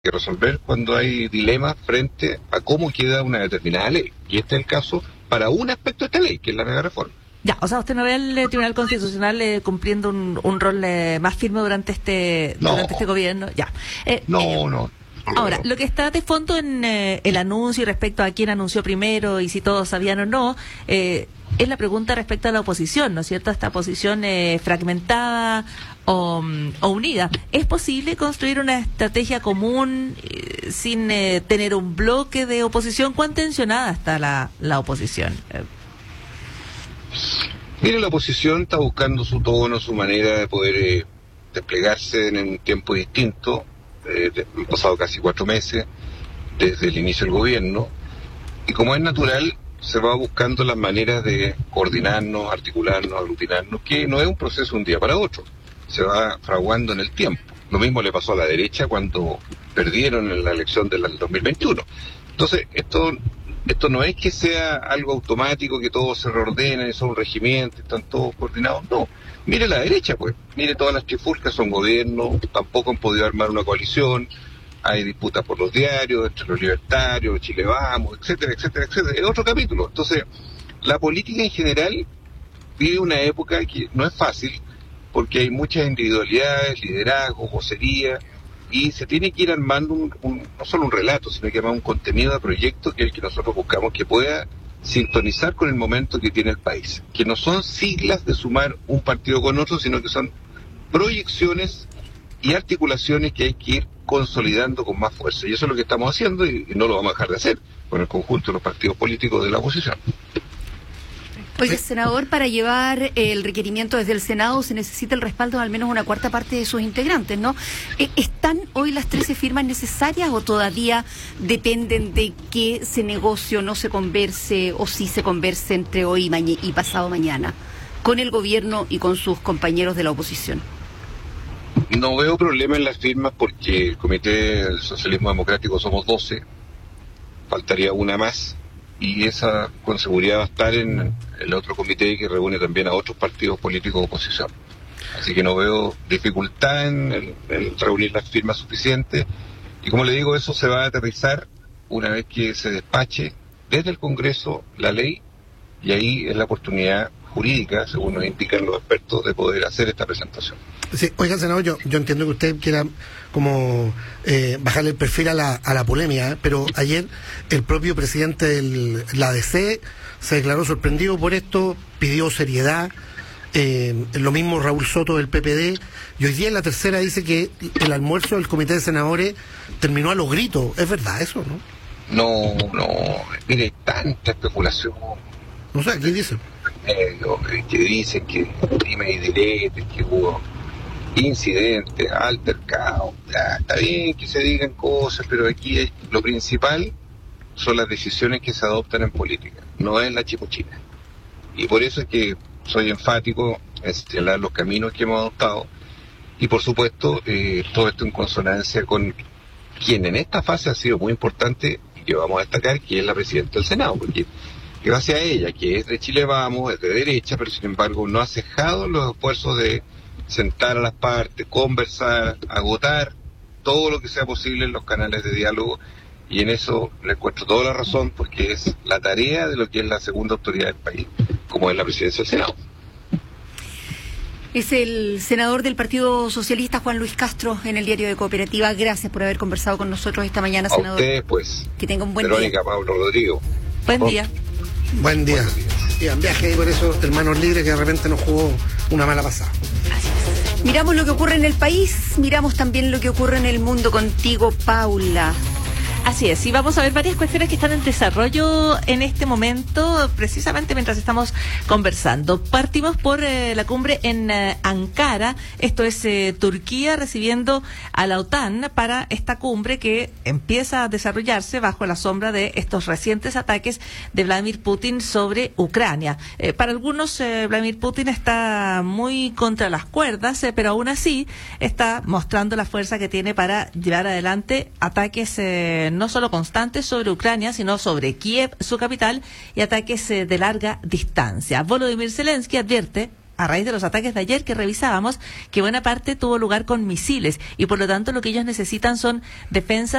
que resolver cuando hay dilemas frente a cómo queda una determinada ley. Y este es el caso para un aspecto de esta ley, que es la mega reforma. Ya, o sea, ¿usted no ve al Tribunal Constitucional cumpliendo un rol más firme durante este gobierno? Ya. No. Ahora, lo que está de fondo en el anuncio y respecto a quién anunció primero y si todos sabían o no, es la pregunta respecto a la oposición, ¿no es cierto? Esta oposición fragmentada o unida. ¿Es posible construir una estrategia común sin tener un bloque de oposición? ¿Cuán tensionada está la oposición? Mire, la oposición está buscando su tono, su manera de poder desplegarse en un tiempo distinto. Han pasado casi 4 meses desde el inicio del gobierno, y como es natural, se va buscando las maneras de coordinarnos, articularnos, aglutinarnos, que no es un proceso de un día para otro, se va fraguando en el tiempo. Lo mismo le pasó a la derecha cuando perdieron en la elección del 2021. Entonces, esto no es que sea algo automático, que todos se reordenen, son un regimiento, están todos coordinados, no. Mire la derecha, pues, mire todas las trifulcas, son gobiernos, tampoco han podido armar una coalición, hay disputas por los diarios, entre los libertarios, Chile Vamos, etcétera, etcétera, etcétera. Es otro capítulo. Entonces, la política en general vive una época que no es fácil, porque hay muchas individualidades, liderazgo, vocería, y se tiene que ir armando no solo un relato, sino que armar un contenido de proyecto que es el que nosotros buscamos, que pueda sintonizar con el momento que tiene el país, que no son siglas de sumar un partido con otro, sino que son proyecciones y articulaciones que hay que ir consolidando con más fuerza, y eso es lo que estamos haciendo, y no lo vamos a dejar de hacer con el conjunto de los partidos políticos de la oposición. Oye, senador, para llevar el requerimiento desde el Senado se necesita el respaldo de al menos una cuarta parte de sus integrantes, ¿no? ¿Están hoy las 13 firmas necesarias o todavía dependen de que se negocie o no se converse, o si se converse entre hoy y pasado mañana con el gobierno y con sus compañeros de la oposición? No veo problema en las firmas porque el Comité del Socialismo Democrático somos 12, faltaría una más, y esa con seguridad va a estar en el otro comité que reúne también a otros partidos políticos de oposición. Así que no veo dificultad en reunir las firmas suficientes, y como le digo, eso se va a aterrizar una vez que se despache desde el Congreso la ley, y ahí es la oportunidad jurídica, según nos indican los expertos, de poder hacer esta presentación. Sí, oiga, senador, yo entiendo que usted quiera como bajarle el perfil a la polémica, pero ayer el propio presidente de la ADC se declaró sorprendido por esto, pidió seriedad, lo mismo Raúl Soto del PPD, y hoy día en La Tercera dice que el almuerzo del Comité de Senadores terminó a los gritos. ¿Es verdad eso, no? No, mire, tanta especulación. No sé, ¿qué dicen? Que dicen que dime y diretes, que hubo incidentes, altercados. Está bien que se digan cosas, pero aquí lo principal son las decisiones que se adoptan en política, no es la chipuchina. Y por eso es que soy enfático en señalar los caminos que hemos adoptado, y por supuesto todo esto en consonancia con quien en esta fase ha sido muy importante y que vamos a destacar, que es la presidenta del Senado, porque gracias a ella, que es de Chile Vamos, es de derecha, pero sin embargo no ha cejado los esfuerzos de sentar a las partes, conversar, agotar todo lo que sea posible en los canales de diálogo, y en eso le encuentro toda la razón, porque es la tarea de lo que es la segunda autoridad del país, como es la presidencia del Senado. Es el senador del Partido Socialista, Juan Luis Castro, en el Diario de Cooperativa. Gracias por haber conversado con nosotros esta mañana, senador. A ustedes, pues. Que tenga un buen Verónica, día. Pablo, Rodrigo. Buen día. Buen día. Iban viaje, y por eso hermanos libres, que de repente nos jugó una mala pasada. Miramos lo que ocurre en el país, miramos también lo que ocurre en el mundo contigo, Paula. Así es, y vamos a ver varias cuestiones que están en desarrollo en este momento, precisamente mientras estamos conversando. Partimos por la cumbre en Ankara, esto es Turquía recibiendo a la OTAN para esta cumbre que empieza a desarrollarse bajo la sombra de estos recientes ataques de Vladimir Putin sobre Ucrania. Para algunos, Vladimir Putin está muy contra las cuerdas, pero aún así está mostrando la fuerza que tiene para llevar adelante ataques no solo constantes sobre Ucrania, sino sobre Kiev, su capital, y ataques de larga distancia. Volodymyr Zelensky advierte a raíz de los ataques de ayer que revisábamos, que buena parte tuvo lugar con misiles y por lo tanto lo que ellos necesitan son defensas